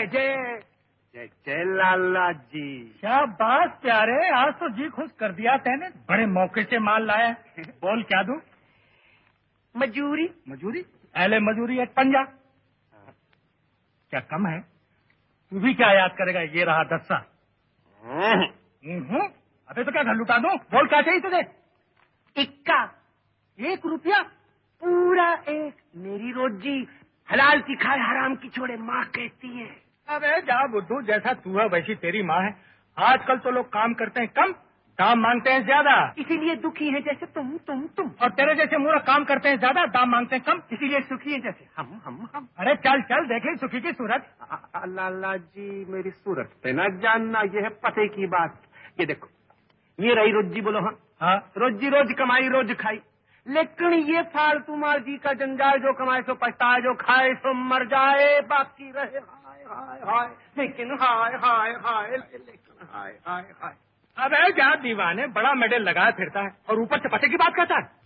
जय जय जय जय लाला जी। शाबाश प्यारे, आज तो जी खुश कर दिया तेने, बड़े मौके से माल लाया। बोल क्या दूं? मजूरी। मजूरी? पहले मजूरी एक पंजा। क्या कम है? तू भी क्या याद करेगा? ये रहा 10 साल। अबे तो क्या घर लुटा दूं? बोल क्या चाहिए तुझे? इक्का। 1 रुपया? पूरा 1। मेरी रोजी हलाल की खाए हराम की छोड़े, माँ कहती है। अबे जा बुद्धू, जैसा तू है वैसी तेरी माँ है। आजकल तो लोग काम करते हैं कम, दाम मांगते हैं ज्यादा। इसीलिए दुखी है जैसे तुम। और तेरे जैसे मूर्ख काम करते हैं ज्यादा, दाम मांगते हैं कम, इसीलिए सुखी है जैसे हम। अरे चल चल, देखे सुखी की सूरत। लाला जी मेरी सूरत पे न जानना, ये है पते की बात। ये देखो, ये रही रोजी, बोलो हाँ। हाँ, रोजी रोज कमाई रोज खाई, लेकिन ये फालतू माल जी का जंजाल, जो कमाए सो पछताए, जो खाए सो मर जाए, बाकी रहे हाय हाय हाय, लेकिन हाय हाय हाय, लेकिन हाय हाय हाय। अबे जा दीवाने, बड़ा मेडल लगाया फिरता है और ऊपर से पते की बात करता है।